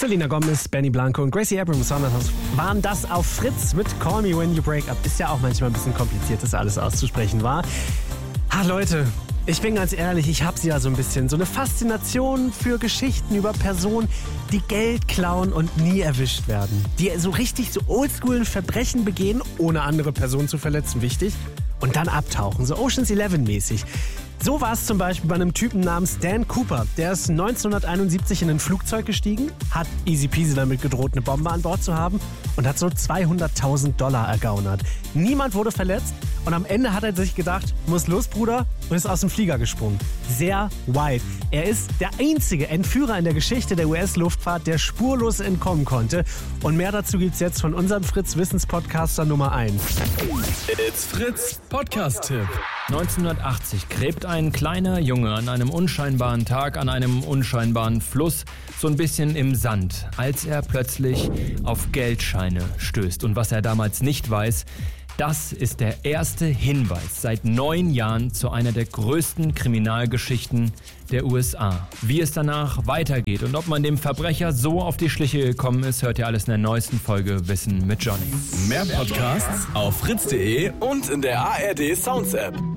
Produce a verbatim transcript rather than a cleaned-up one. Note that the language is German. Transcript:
Selena Gomez, Benny Blanco und Gracie Abrams waren das auf Fritz mit Call Me When You Break Up. Ist ja auch manchmal ein bisschen kompliziert, das alles auszusprechen, war. Ah, Leute, ich bin ganz ehrlich, ich habe sie ja so ein bisschen. So eine Faszination für Geschichten über Personen, die Geld klauen und nie erwischt werden. Die so richtig so oldschool Verbrechen begehen, ohne andere Personen zu verletzen, wichtig. Und dann abtauchen, so Ocean's Eleven mäßig. So war es zum Beispiel bei einem Typen namens Dan Cooper. Der ist neunzehnhunderteinundsiebzig in ein Flugzeug gestiegen, hat easy peasy damit gedroht, eine Bombe an Bord zu haben und hat so zweihunderttausend Dollar ergaunert. Niemand wurde verletzt und am Ende hat er sich gedacht, muss los, Bruder, und ist aus dem Flieger gesprungen. Sehr wild. Er ist der einzige Entführer in der Geschichte der U S-Luftfahrt, der spurlos entkommen konnte. Und mehr dazu gibt's jetzt von unserem Fritz-Wissens-Podcaster Nummer eins. It's Fritz Podcast-Tipp. neunzehnhundertachtzig gräbt ein kleiner Junge an einem unscheinbaren Tag an einem unscheinbaren Fluss so ein bisschen im Sand, als er plötzlich auf Geldscheine stößt. Und was er damals nicht weiß, das ist der erste Hinweis seit neun Jahren zu einer der größten Kriminalgeschichten der U S A. Wie es danach weitergeht und ob man dem Verbrecher so auf die Schliche gekommen ist, hört ihr alles in der neuesten Folge Wissen mit Johnny. Mehr Podcasts auf fritz punkt de und in der A R D Sounds App.